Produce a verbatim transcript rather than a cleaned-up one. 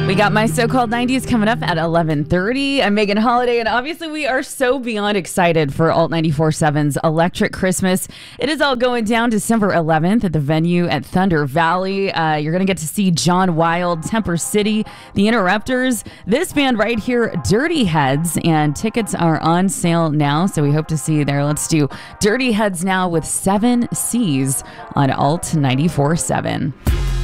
We got My So-Called nineties coming up at eleven thirty. I'm Megan Holiday, and obviously we are so beyond excited for Alt ninety-four point seven's Electric Christmas. It is all going down December eleventh at the venue at Thunder Valley. Uh, you're going to get to see John Wild, Temper City, The Interrupters, this band right here, Dirty Heads, and tickets are on sale now, so we hope to see you there. Let's do Dirty Heads now with Seven Seas on Alt ninety-four point seven.